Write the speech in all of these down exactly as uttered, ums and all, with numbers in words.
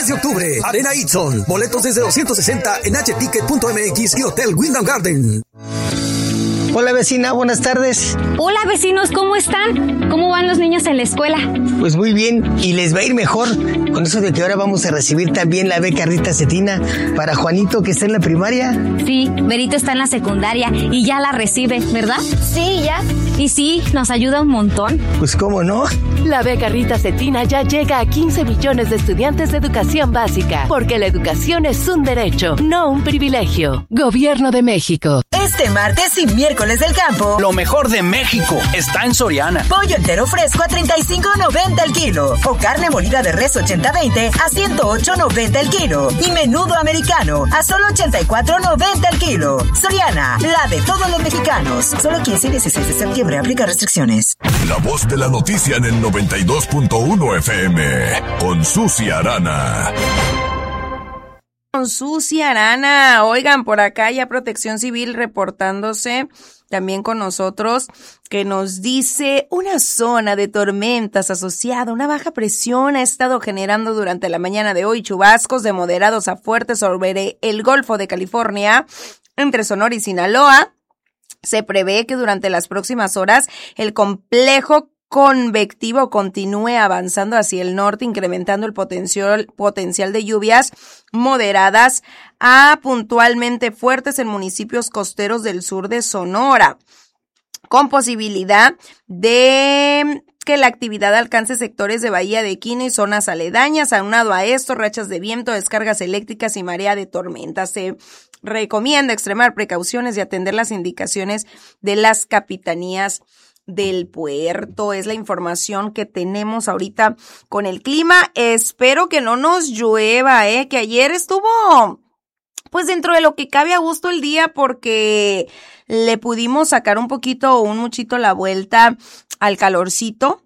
diez de octubre, Arena Itson. Boletos desde doscientos sesenta en h ticket punto m x y Hotel Wyndham Garden. Hola vecina, buenas tardes. Hola vecinos, ¿cómo están? ¿Cómo van los niños en la escuela? Pues muy bien, y les va a ir mejor con eso de que ahora vamos a recibir también la beca Rita Cetina para Juanito, que está en la primaria. Sí, Berito está en la secundaria y ya la recibe, ¿verdad? Sí, ya. Y sí, nos ayuda un montón. Pues cómo no. La beca Rita Cetina ya llega a quince millones de estudiantes de educación básica, porque la educación es un derecho, no un privilegio. Gobierno de México. Este martes y miércoles del campo, lo mejor de México está en Soriana. Pollo entero fresco a treinta y cinco noventa el kilo. O carne molida de res ochenta veinte a ciento ocho noventa el kilo. Y menudo americano a solo ochenta y cuatro noventa el kilo. Soriana, la de todos los mexicanos. Solo quince y dieciséis de septiembre. Aplica restricciones. La voz de la noticia en el noventa y dos punto uno F M. Con Susi Arana. Con Susi Arana. Oigan, por acá ya Protección Civil reportándose también con nosotros, que nos dice: una zona de tormentas asociada a una baja presión ha estado generando durante la mañana de hoy chubascos de moderados a fuertes sobre el Golfo de California, entre Sonora y Sinaloa. Se prevé que durante las próximas horas el complejo convectivo continúe avanzando hacia el norte, incrementando el potencial, potencial de lluvias moderadas a puntualmente fuertes en municipios costeros del sur de Sonora, con posibilidad de que la actividad alcance sectores de Bahía de Quino y zonas aledañas. Aunado a esto, rachas de viento, descargas eléctricas y marea de tormentas. Se recomienda extremar precauciones y atender las indicaciones de las capitanías del puerto. Es la información que tenemos ahorita con el clima. Espero que no nos llueva, eh, que ayer estuvo pues dentro de lo que cabe a gusto el día, porque le pudimos sacar un poquito o un muchito la vuelta al calorcito,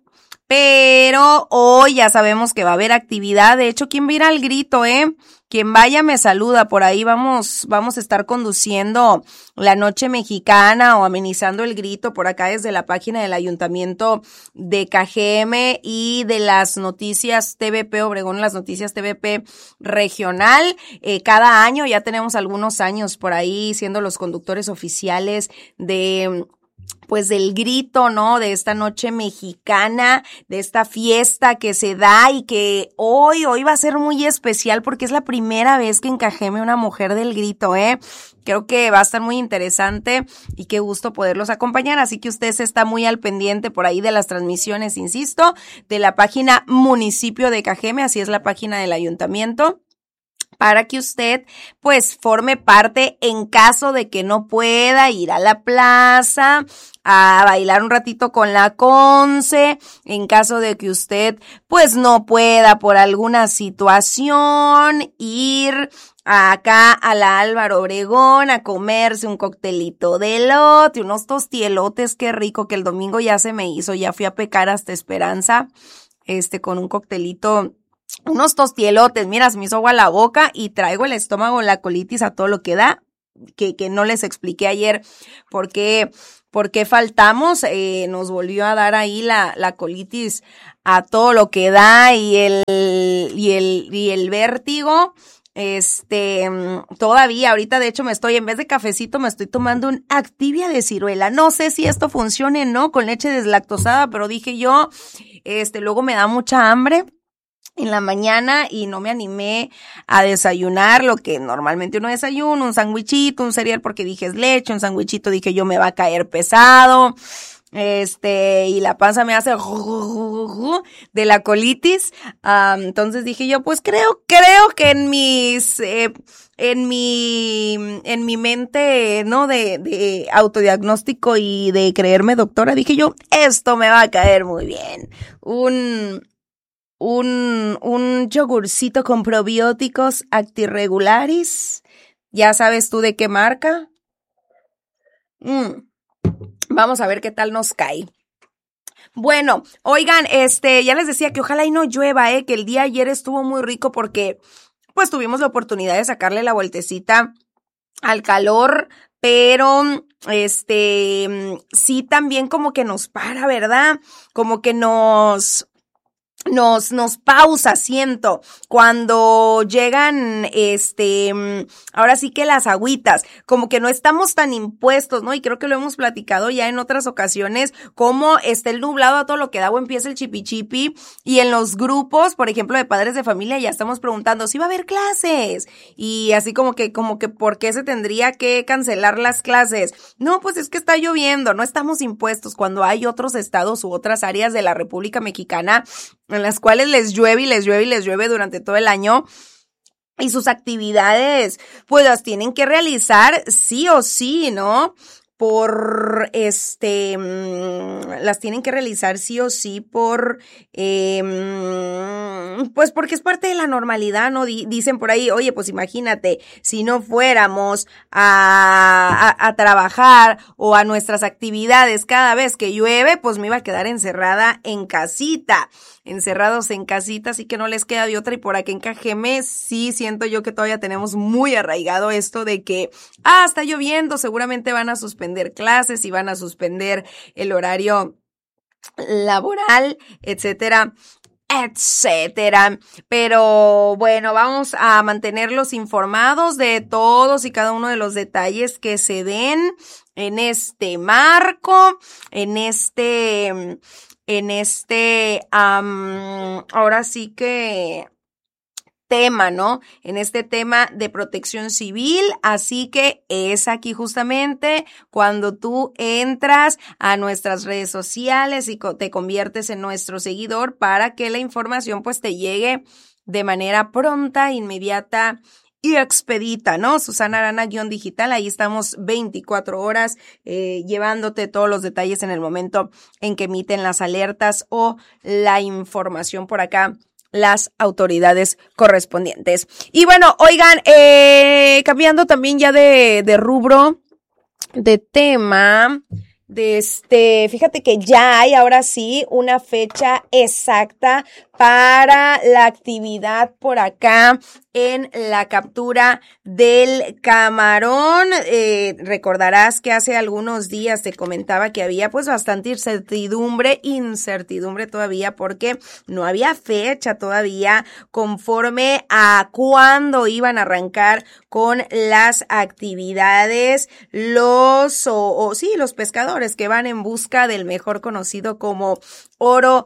pero hoy ya sabemos que va a haber actividad. De hecho, ¿quién va a ir al grito, eh? Quien vaya me saluda. Por ahí vamos, vamos a estar conduciendo la noche mexicana o amenizando el grito por acá desde la página del Ayuntamiento de K G M y de las noticias T V P Obregón, las noticias T V P regional. Eh, cada año, ya tenemos algunos años por ahí siendo los conductores oficiales de pues del grito, ¿no? De esta noche mexicana, de esta fiesta que se da y que hoy, hoy va a ser muy especial porque es la primera vez que encajeme una mujer del grito, ¿eh? Creo que va a estar muy interesante y qué gusto poderlos acompañar, así que usted se está muy al pendiente por ahí de las transmisiones, insisto, de la página Municipio de K G M, así es la página del ayuntamiento, para que usted pues forme parte en caso de que no pueda ir a la plaza a bailar un ratito con la Conce, en caso de que usted pues no pueda por alguna situación ir acá a la Álvaro Obregón a comerse un coctelito de elote, unos tostielotes, qué rico, que el domingo ya se me hizo, ya fui a pecar hasta Esperanza, este con un coctelito, unos tostielotes, mira, se me hizo agua la boca y traigo el estómago, la colitis a todo lo que da, que, que no les expliqué ayer por qué, por qué faltamos, eh, nos volvió a dar ahí la, la colitis a todo lo que da y el, y el, y el vértigo. Este, todavía, ahorita de hecho me estoy, en vez de cafecito me estoy tomando un Activia de ciruela, no sé si esto funcione, ¿no? Con leche deslactosada, pero dije yo, este, luego me da mucha hambre en la mañana y no me animé a desayunar lo que normalmente uno desayuna, un sándwichito, un cereal, porque dije es leche, un sándwichito dije yo me va a caer pesado, este, y la panza me hace de la colitis, um, entonces dije yo pues creo, creo que en mis, eh, en mi, en mi mente, ¿no? De, de autodiagnóstico y de creerme doctora, dije yo, esto me va a caer muy bien, un Un, un yogurcito con probióticos Actirregularis. ¿Ya sabes tú de qué marca? Mm. Vamos a ver qué tal nos cae. Bueno, oigan, este, ya les decía que ojalá y no llueva, eh, que el día ayer estuvo muy rico porque, pues, tuvimos la oportunidad de sacarle la vueltecita al calor, pero, este, sí también como que nos para, ¿verdad? Como que nos... Nos, nos pausa, siento, cuando llegan, este, ahora sí que las agüitas, como que no estamos tan impuestos, ¿no? Y creo que lo hemos platicado ya en otras ocasiones, como está el nublado a todo lo que da o empieza el chipi-chipi, y en los grupos, por ejemplo, de padres de familia, ya estamos preguntando si va a haber clases, y así como que, como que, ¿por qué se tendría que cancelar las clases? No, pues es que está lloviendo, no estamos impuestos, cuando hay otros estados u otras áreas de la República Mexicana en las cuales les llueve y les llueve y les llueve durante todo el año y sus actividades pues las tienen que realizar sí o sí, ¿no? Por, este, las tienen que realizar sí o sí por, eh, pues porque es parte de la normalidad, ¿no? D- dicen por ahí, oye, pues imagínate, si no fuéramos a, a, a trabajar o a nuestras actividades cada vez que llueve, pues me iba a quedar encerrada en casita. Encerrados en casita, así que no les queda de otra. Y por aquí en Cajeme sí siento yo que todavía tenemos muy arraigado esto de que, ah, está lloviendo, seguramente van a suspender clases y van a suspender el horario laboral, etcétera, etcétera. Pero bueno, vamos a mantenerlos informados de todos y cada uno de los detalles que se den en este marco, en este... en este, um, ahora sí que tema, ¿no? En este tema de protección civil, así que es aquí justamente cuando tú entras a nuestras redes sociales y te conviertes en nuestro seguidor para que la información pues te llegue de manera pronta, inmediata y expedita, ¿no? Susana Arana guión digital, ahí estamos veinticuatro horas eh, llevándote todos los detalles en el momento en que emiten las alertas o la información por acá las autoridades correspondientes. Y bueno, oigan, eh, cambiando también ya de, de rubro, de tema, de este, fíjate que ya hay ahora sí una fecha exacta para la actividad por acá en la captura del camarón. Eh, recordarás que hace algunos días te comentaba que había pues bastante incertidumbre, incertidumbre todavía porque no había fecha todavía conforme a cuándo iban a arrancar con las actividades los, o, o sí, los pescadores que van en busca del mejor conocido como oro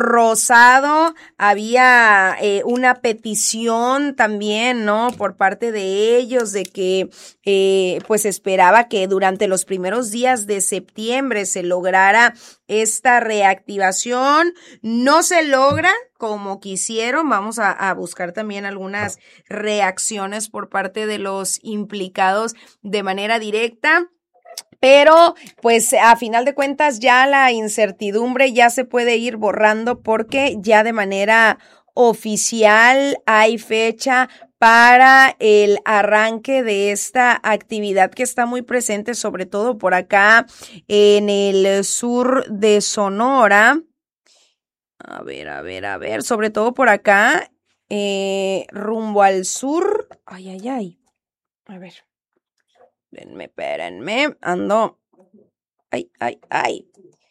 rosado. Había eh, una petición también, ¿no? Por parte de ellos de que eh, pues esperaba que durante los primeros días de septiembre se lograra esta reactivación. No se logra como quisieron. Vamos a, a buscar también algunas reacciones por parte de los implicados de manera directa. Pero, pues, a final de cuentas, ya la incertidumbre ya se puede ir borrando porque ya de manera oficial hay fecha para el arranque de esta actividad que está muy presente, sobre todo por acá en el sur de Sonora. A ver, a ver, a ver, sobre todo por acá, eh, rumbo al sur. Ay, ay, ay. A ver. Espérenme, espérenme, ando, ay, ay, ay,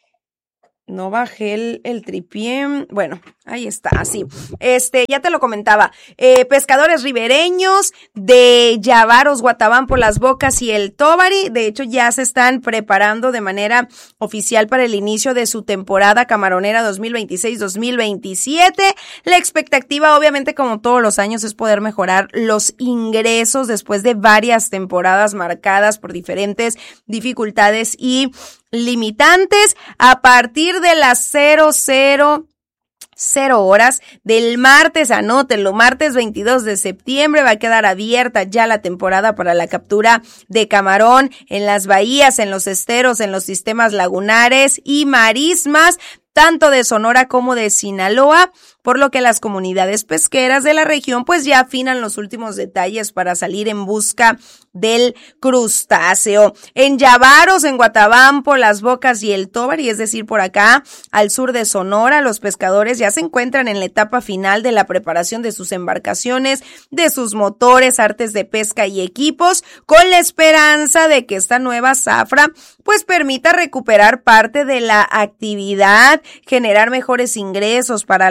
no bajé el, el tripié, bueno, ahí está, así, este, ya te lo comentaba, eh, pescadores ribereños de Llavaros, Guatabampo, Las Bocas y el Tóbari, de hecho ya se están preparando de manera oficial para el inicio de su temporada camaronera dos mil veintiséis dos mil veintisiete, la expectativa obviamente como todos los años es poder mejorar los ingresos después de varias temporadas marcadas por diferentes dificultades y limitantes. A partir de las cero cero cero horas del martes, anótenlo, martes veintidós de septiembre va a quedar abierta ya la temporada para la captura de camarón en las bahías, en los esteros, en los sistemas lagunares y marismas, tanto de Sonora como de Sinaloa, por lo que las comunidades pesqueras de la región pues ya afinan los últimos detalles para salir en busca del crustáceo. En Llavaros, en Guatabampo, Las Bocas y el Tóbari, es decir, por acá, al sur de Sonora, los pescadores ya se encuentran en la etapa final de la preparación de sus embarcaciones, de sus motores, artes de pesca y equipos, con la esperanza de que esta nueva zafra pues permita recuperar parte de la actividad, generar mejores ingresos para las familias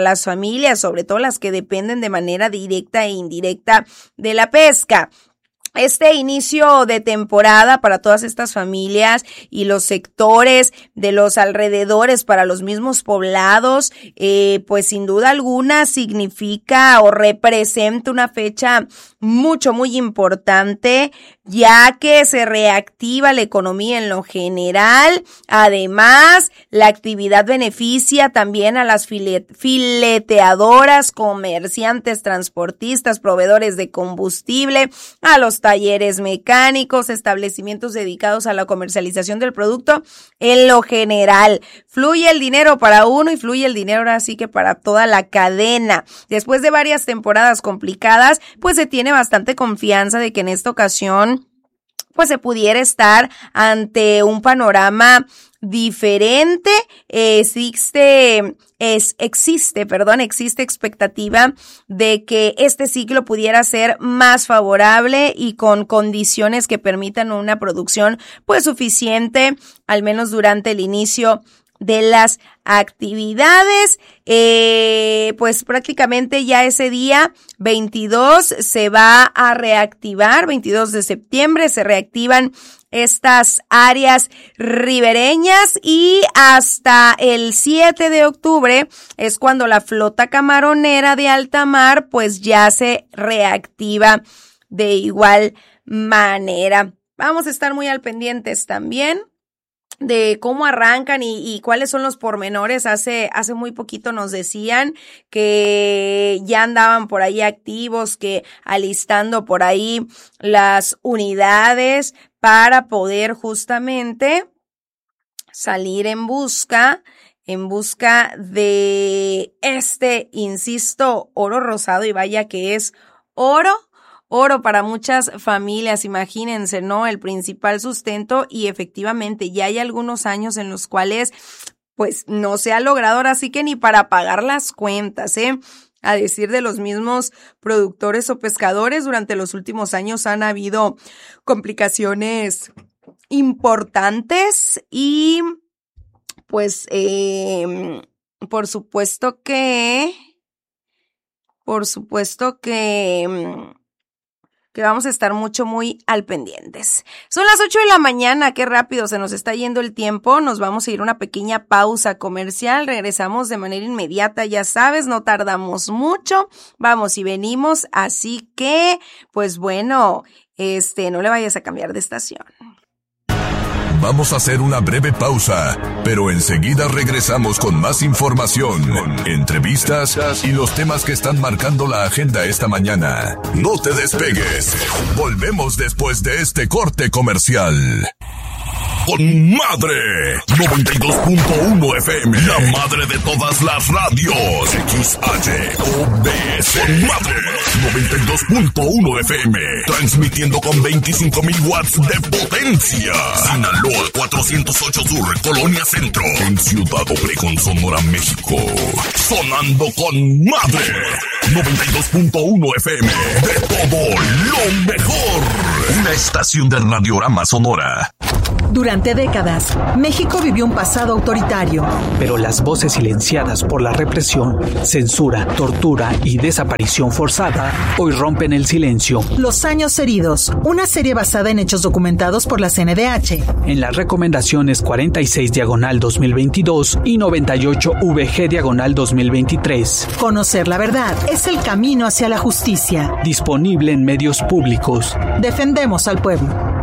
familias, sobre todo las que dependen de manera directa e indirecta de la pesca. Este inicio de temporada para todas estas familias y los sectores de los alrededores, para los mismos poblados, eh, pues sin duda alguna significa o representa una fecha mucho, muy importante, ya que se reactiva la economía en lo general. Además, la actividad beneficia también a las filet- fileteadoras, comerciantes, transportistas, proveedores de combustible, a los talleres mecánicos, establecimientos dedicados a la comercialización del producto. En lo general, fluye el dinero para uno y fluye el dinero ahora sí que para toda la cadena. Después de varias temporadas complicadas, pues se tiene bastante confianza de que en esta ocasión pues se pudiera estar ante un panorama diferente. Existe, es, existe, perdón, existe expectativa de que este ciclo pudiera ser más favorable y con condiciones que permitan una producción pues suficiente, al menos durante el inicio de las actividades. Eh, pues prácticamente ya ese día veintidós se va a reactivar, veintidós de septiembre se reactivan estas áreas ribereñas y hasta el siete de octubre es cuando la flota camaronera de alta mar pues ya se reactiva de igual manera. Vamos a estar muy al pendientes también de cómo arrancan y, y cuáles son los pormenores. Hace, hace muy poquito nos decían que ya andaban por ahí activos, que alistando por ahí las unidades para poder justamente salir en busca, en busca de este, insisto, oro rosado, y vaya que es oro. Oro para muchas familias, imagínense, ¿no? El principal sustento, y efectivamente ya hay algunos años en los cuales pues no se ha logrado ahora sí que ni para pagar las cuentas, ¿eh? A decir de los mismos productores o pescadores, durante los últimos años han habido complicaciones importantes y pues eh, por supuesto que, por supuesto que... que vamos a estar mucho, muy al pendientes. Son las ocho de la mañana, qué rápido se nos está yendo el tiempo. Nos vamos a ir a una pequeña pausa comercial, regresamos de manera inmediata, ya sabes, no tardamos mucho, vamos y venimos, así que, pues bueno, este, no le vayas a cambiar de estación. Vamos a hacer una breve pausa, pero enseguida regresamos con más información, entrevistas y los temas que están marcando la agenda esta mañana. No te despegues. Volvemos después de este corte comercial. Con Madre noventa y dos punto uno F M, la madre de todas las radios. X H O B S. Con Madre noventa y dos punto uno F M, transmitiendo con veinticinco mil watts de potencia. Sinaloa cuatrocientos ocho Sur, Colonia Centro, en Ciudad Obregón, Sonora, México. Sonando con Madre noventa y dos punto uno F M, de todo lo mejor. Una estación de Radiorama Sonora. Durante décadas, México vivió un pasado autoritario. Pero las voces silenciadas por la represión, censura, tortura y desaparición forzada hoy rompen el silencio. Los años heridos, una serie basada en hechos documentados por la C N D H. En las recomendaciones cuarenta y seis diagonal dos mil veintidós y noventa y ocho V G diagonal dos mil veintitrés. Conocer la verdad es el camino hacia la justicia. Disponible en medios públicos. Defendemos al pueblo.